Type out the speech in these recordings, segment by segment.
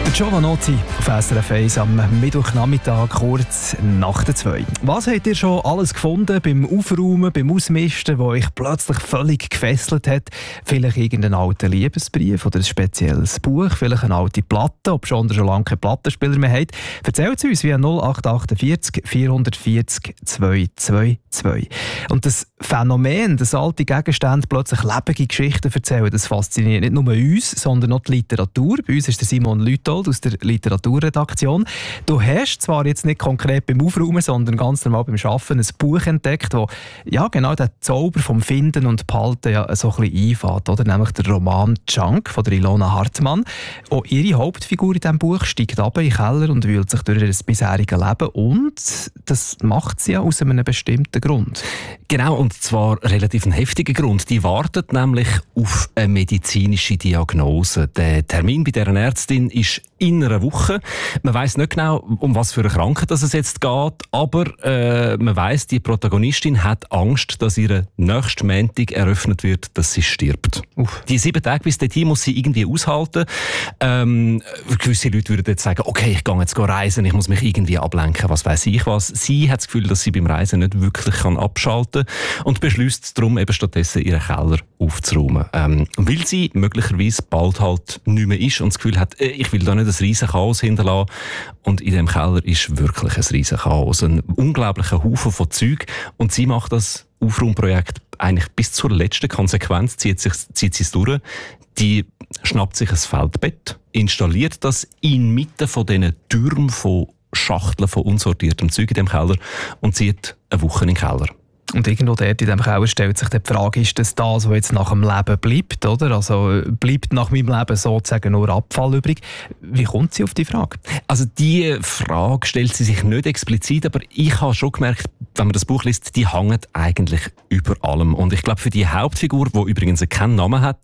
Giovanotti auf SRF 1 am Mittwochnachmittag, kurz nach der 2. Was habt ihr schon alles gefunden beim Aufräumen, beim Ausmisten, wo euch plötzlich völlig gefesselt hat? Vielleicht irgendeinen alten Liebesbrief oder ein spezielles Buch, vielleicht eine alte Platte, ob schon lange keinen Plattenspieler mehr habt. Erzählt es uns via 0848 440 222. Und das Phänomen, dass alte Gegenstände plötzlich lebendige Geschichten erzählen, das fasziniert nicht nur uns, sondern auch die Literatur. Bei uns ist der Simon Lütold aus der Literaturredaktion. Du hast zwar jetzt nicht konkret beim Aufräumen, sondern ganz normal beim Arbeiten ein Buch entdeckt, das ja genau den Zauber vom Finden und Behalten ja so ein bisschen einfängt, oder? Nämlich der Roman «Junk» von der Ilona Hartmann. Auch ihre Hauptfigur in diesem Buch steigt runter in den Keller und wühlt sich durch ihr bisheriges Leben. Und das macht sie ja aus einem bestimmten Grund. Genau, und zwar relativ ein heftiger Grund. Die wartet nämlich auf eine medizinische Diagnose. Der Termin bei dieser Ärztin ist in einer Woche. Man weiss nicht genau, um was für eine Krankheit es jetzt geht, aber man weiss, die Protagonistin hat Angst, dass ihre nächste Montag eröffnet wird, dass sie stirbt. Die 7 Tage bis dorthin muss sie irgendwie aushalten. Gewisse Leute würden jetzt sagen, okay, ich gehe jetzt reisen, ich muss mich irgendwie ablenken, was weiss ich was. Sie hat das Gefühl, dass sie beim Reisen nicht wirklich abschalten kann und beschließt darum eben stattdessen ihren Keller aufzuräumen. Weil sie möglicherweise bald halt nicht mehr ist und das Gefühl hat, ich will da nicht ein riesen Chaos hinterlassen. Und in dem Keller ist wirklich ein riesen Chaos. Ein unglaublicher Haufen von Zeug. Und sie macht das Aufräumprojekt eigentlich bis zur letzten Konsequenz, zieht sie es durch. Die schnappt sich ein Feldbett, installiert das inmitten von diesen Türmen von Schachteln von unsortiertem Zeug in dem Keller und zieht eine Woche in den Keller. Und irgendwo dort in diesem Keller stellt sich die Frage, ist das, was jetzt nach dem Leben bleibt, oder? Also bleibt nach meinem Leben sozusagen nur Abfall übrig? Wie kommt sie auf die Frage? Also die Frage stellt sie sich nicht explizit, aber ich habe schon gemerkt, wenn man das Buch liest, die hängt eigentlich über allem. Und ich glaube, für die Hauptfigur, die übrigens keinen Namen hat,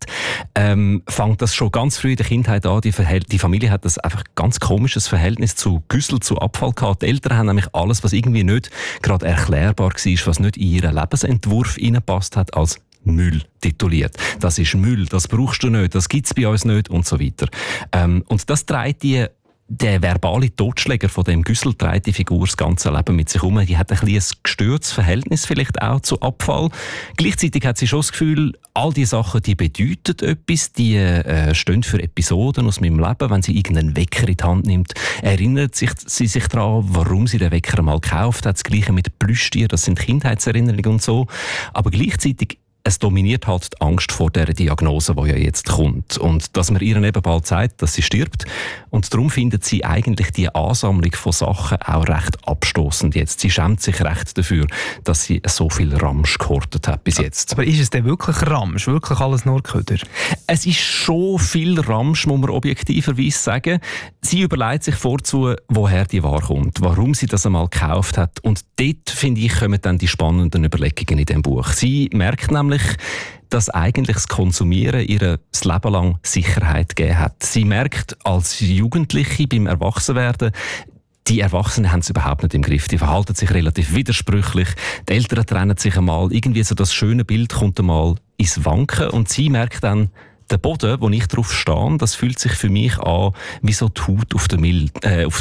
fängt das schon ganz früh in der Kindheit an. Die Familie hat das einfach ganz komisches Verhältnis zu Güssel, zu Abfall gehabt. Die Eltern haben nämlich alles, was irgendwie nicht gerade erklärbar war, was nicht in ihren Lebensentwurf hineingepasst hat, als Müll tituliert. Das ist Müll, das brauchst du nicht, das gibt's bei uns nicht und so weiter. Und das trägt der verbale Totschläger von dem Güssel trägt die Figur das ganze Leben mit sich um. Die hat ein gestörtes Verhältnis vielleicht auch zu Abfall. Gleichzeitig hat sie schon das Gefühl, all die Sachen, die bedeuten etwas, die stehen für Episoden aus meinem Leben. Wenn sie irgendeinen Wecker in die Hand nimmt, erinnert sie sich daran, warum sie den Wecker mal gekauft hat. Das Gleiche mit Plüschtieren, das sind Kindheitserinnerungen und so. Aber gleichzeitig es dominiert halt die Angst vor dieser Diagnose, die ja jetzt kommt. Und dass man ihr eben bald sagt, dass sie stirbt. Und darum findet sie eigentlich die Ansammlung von Sachen auch recht abstoßend jetzt. Sie schämt sich recht dafür, dass sie so viel Ramsch gehortet hat bis jetzt. Aber ist es denn wirklich Ramsch? Wirklich alles nur Köder? Es ist schon viel Ramsch, muss man objektiverweise sagen. Sie überlegt sich vorzu, woher die Ware kommt, warum sie das einmal gekauft hat. Und dort, finde ich, kommen dann die spannenden Überlegungen in dem Buch. Sie merkt nämlich, dass eigentlich das Konsumieren ihr das Leben lang Sicherheit gegeben hat. Sie merkt als Jugendliche beim Erwachsenwerden, die Erwachsenen haben es überhaupt nicht im Griff. Die verhalten sich relativ widersprüchlich. Die Eltern trennen sich einmal. Irgendwie so das schöne Bild kommt einmal ins Wanken. Und sie merkt dann, der Boden, wo ich drauf stehe, das fühlt sich für mich an wie so die Haut auf der Milch.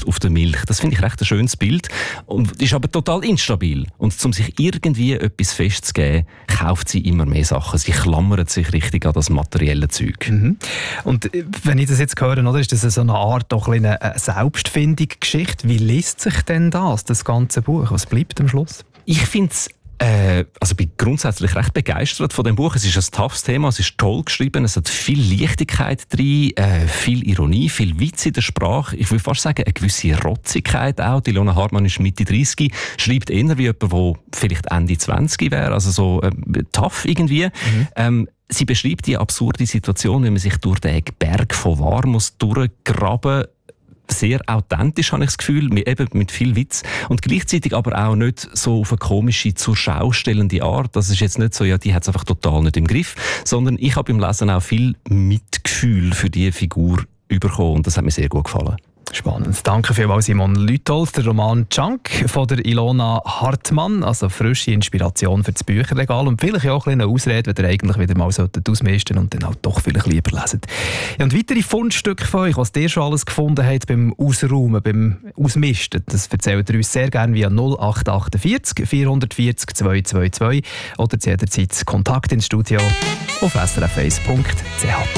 Das finde ich recht ein schönes Bild. Und ist aber total instabil. Und um sich irgendwie etwas festzugeben, kauft sie immer mehr Sachen. Sie klammert sich richtig an das materielle Zeug. Mhm. Und wenn ich das jetzt höre, oder, ist das so eine Art doch eine Selbstfindungsgeschichte. Wie liest sich denn das ganze Buch? Was bleibt am Schluss? Ich finde es bin grundsätzlich recht begeistert von dem Buch. Es ist ein toughes Thema, es ist toll geschrieben, es hat viel Leichtigkeit drin, viel Ironie, viel Witz in der Sprache. Ich würde fast sagen, eine gewisse Rotzigkeit auch. Die Ilona Hartmann ist Mitte 30, schreibt eher wie jemand, der vielleicht Ende 20 wäre, also so tough irgendwie. Mhm. Sie beschreibt die absurde Situation, wie man sich durch den Berg von Ware muss durchgraben. Sehr authentisch, habe ich das Gefühl, eben mit viel Witz. Und gleichzeitig aber auch nicht so auf eine komische, zur Schau stellende Art. Das ist jetzt nicht so, ja, die hat es einfach total nicht im Griff. Sondern ich habe beim Lesen auch viel Mitgefühl für diese Figur bekommen und das hat mir sehr gut gefallen. Spannend. Danke vielmals, Simon Lütolf. Der Roman Junk von der Ilona Hartmann, also frische Inspiration für das Bücherregal und vielleicht auch eine Ausrede, wenn ihr eigentlich wieder mal ausmisten und dann halt doch vielleicht lieber lesen. Ja, und weitere Fundstücke von euch, was ihr schon alles gefunden habt beim Ausräumen, beim Ausmisten, das erzählt ihr uns sehr gerne via 0848 440 222 oder jederzeit Kontakt ins Studio auf srf1.ch.